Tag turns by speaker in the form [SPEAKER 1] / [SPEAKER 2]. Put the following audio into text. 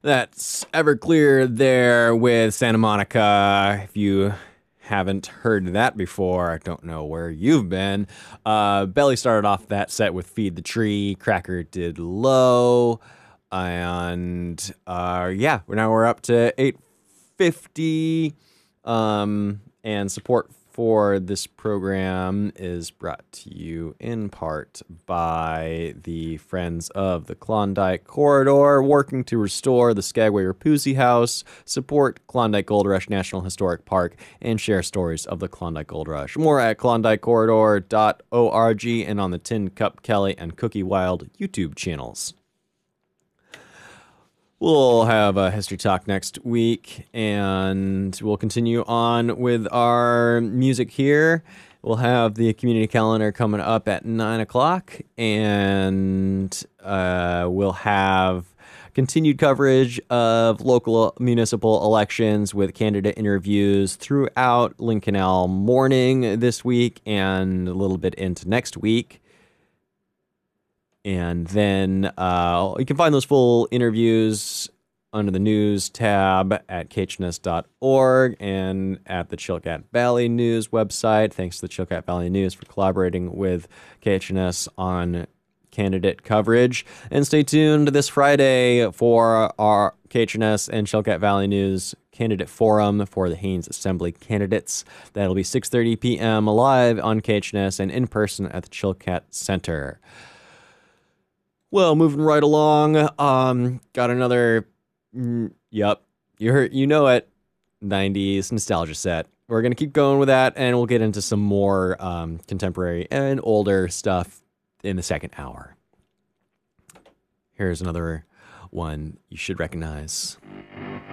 [SPEAKER 1] That's Everclear there with Santa Monica. If you haven't heard that before, I don't know where you've been. Belly started off that set with Feed the Tree. Cracker did Low. And yeah, we're up to 850. And support for this program is brought to you in part by the Friends of the Klondike Corridor, working to restore the Skagway Rapuzzi House, support Klondike Gold Rush National Historic Park, and share stories of the Klondike Gold Rush. More at klondikecorridor.org and on the Tin Cup Kelly and Cookie Wild YouTube channels. We'll have a history talk next week, and we'll continue on with our music here. We'll have the community calendar coming up at 9 o'clock, and we'll have continued coverage of local municipal elections with candidate interviews throughout Lincoln L morning this week and a little bit into next week. And then you can find those full interviews under the news tab at khns.org and at the Chilkat Valley News website. Thanks to the Chilkat Valley News for collaborating with KHNS on candidate coverage. And stay tuned this Friday for our KHNS and Chilkat Valley News candidate forum for the Haines Assembly candidates. That'll be 6:30 p.m. live on KHNS and in person at the Chilkat Center. Well, moving right along, got another, yep, you know it, 90s nostalgia set. We're going to keep going with that, and we'll get into some more contemporary and older stuff in the second hour. Here's another one you should recognize.